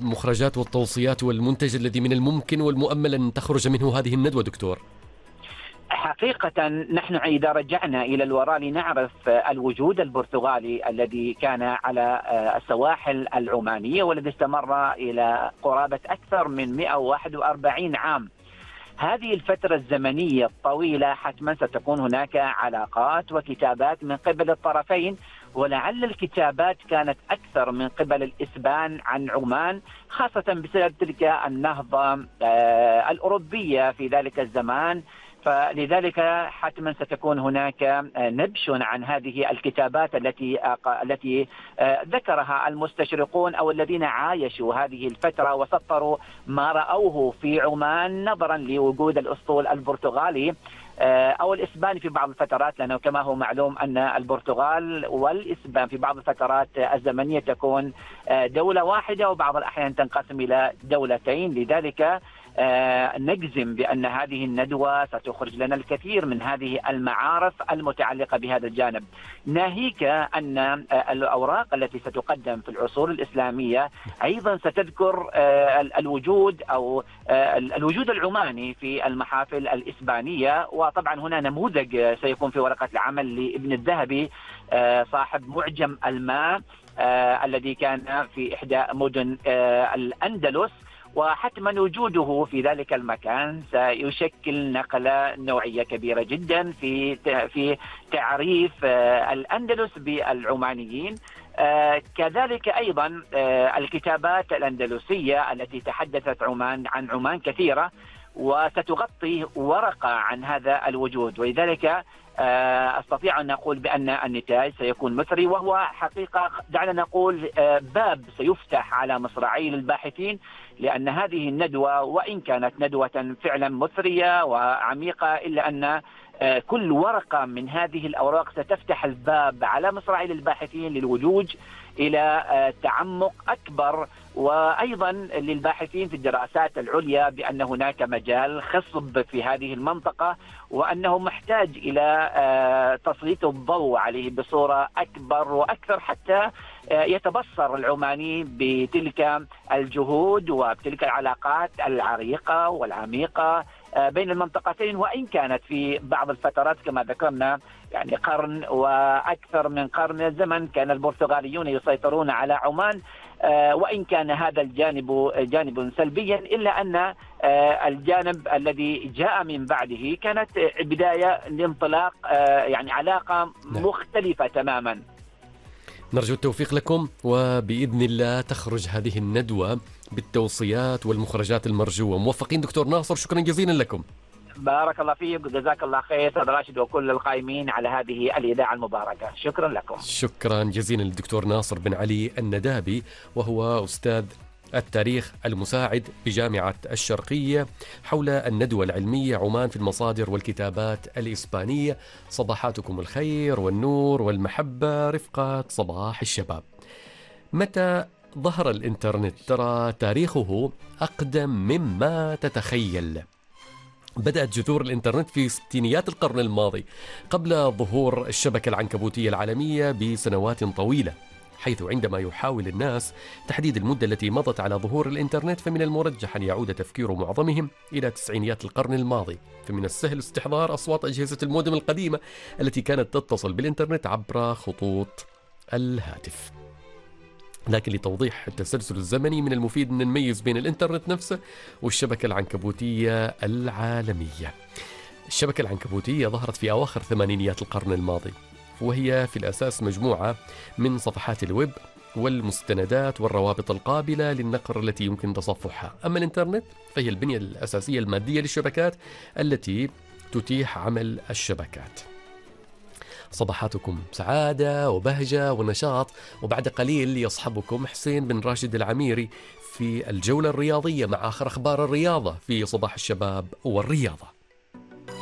المخرجات والتوصيات والمنتج الذي من الممكن والمؤمل أن تخرج منه هذه الندوة دكتور؟ حقيقة نحن إذا رجعنا إلى الوراء لنعرف الوجود البرتغالي الذي كان على السواحل العمانية والذي استمر إلى قرابة أكثر من 141 عام. هذه الفترة الزمنية الطويلة حتما ستكون هناك علاقات وكتابات من قبل الطرفين، ولعل الكتابات كانت أكثر من قبل الإسبان عن عمان، خاصة بسبب تلك النهضة الأوروبية في ذلك الزمان. فلذلك حتما ستكون هناك نبش عن هذه الكتابات التي ذكرها المستشرقون أو الذين عايشوا هذه الفترة وسطروا ما رأوه في عمان نظرا لوجود الأسطول البرتغالي أو الإسباني في بعض الفترات، لأنه كما هو معلوم أن البرتغال والإسبان في بعض الفترات الزمنية تكون دولة واحدة وبعض الأحيان تنقسم إلى دولتين. لذلك نجزم بأن هذه الندوة ستخرج لنا الكثير من هذه المعارف المتعلقة بهذا الجانب، ناهيك أن الأوراق التي ستقدم في العصور الإسلامية أيضا ستذكر الوجود أو الوجود العماني في المحافل الإسبانية. وطبعا هنا نموذج سيكون في ورقة العمل لابن الذهبي صاحب معجم الماء الذي كان في إحدى مدن الأندلس، وحتما وجوده في ذلك المكان سيشكل نقلة نوعية كبيرة جدا في تعريف الأندلس بالعمانيين. كذلك أيضا الكتابات الأندلسية التي تحدثت عن عمان كثيرة وستغطي ورقة عن هذا الوجود، ولذلك أستطيع أن أقول بأن النتاج سيكون مثري، وهو حقيقة دعنا نقول باب سيفتح على مصراعي للباحثين، لأن هذه الندوة وإن كانت ندوة فعلا مثرية وعميقة إلا أن كل ورقة من هذه الأوراق ستفتح الباب على مصراعي للباحثين للولوج إلى تعمق أكبر، وأيضا للباحثين في الدراسات العليا بأن هناك مجال خصب في هذه المنطقة، وأنه محتاج إلى تسليط الضوء عليه بصورة أكبر وأكثر حتى يتبصر العماني بتلك الجهود وبتلك العلاقات العريقة والعميقة بين المنطقتين، وإن كانت في بعض الفترات كما ذكرنا يعني قرن وأكثر من قرن من الزمن كان البرتغاليون يسيطرون على عمان، وإن كان هذا الجانب جانب سلبيا إلا أن الجانب الذي جاء من بعده كانت بداية لانطلاق يعني علاقة مختلفة تماما. نرجو التوفيق لكم، وبإذن الله تخرج هذه الندوة بالتوصيات والمخرجات المرجوة. موفقين دكتور ناصر، شكرا جزيلا لكم. بارك الله فيك وجزاك الله خير أستاذ راشد وكل القائمين على هذه الإذاعة المباركة، شكرا لكم. شكرا جزيلا للدكتور ناصر بن علي الندابي، وهو أستاذ التاريخ المساعد بجامعة الشرقية، حول الندوة العلمية عمان في المصادر والكتابات الإسبانية. صباحاتكم الخير والنور والمحبة رفقة صباح الشباب. متى ظهر الإنترنت؟ ترى تاريخه أقدم مما تتخيل. بدأت جذور الإنترنت في ستينيات القرن الماضي قبل ظهور الشبكة العنكبوتية العالمية بسنوات طويلة، حيث عندما يحاول الناس تحديد المدة التي مضت على ظهور الإنترنت فمن المرجح أن يعود تفكير معظمهم إلى تسعينيات القرن الماضي. فمن السهل استحضار أصوات أجهزة المودم القديمة التي كانت تتصل بالإنترنت عبر خطوط الهاتف. لكن لتوضيح التسلسل الزمني من المفيد أن نميز بين الإنترنت نفسه والشبكة العنكبوتية العالمية. الشبكة العنكبوتية ظهرت في أواخر ثمانينيات القرن الماضي، وهي في الأساس مجموعة من صفحات الويب والمستندات والروابط القابلة للنقر التي يمكن تصفحها. أما الإنترنت فهي البنية الأساسية المادية للشبكات التي تتيح عمل الشبكات. صباحاتكم سعادة وبهجة ونشاط، وبعد قليل يصحبكم حسين بن راشد العميري في الجولة الرياضية مع آخر أخبار الرياضة في صباح الشباب والرياضة.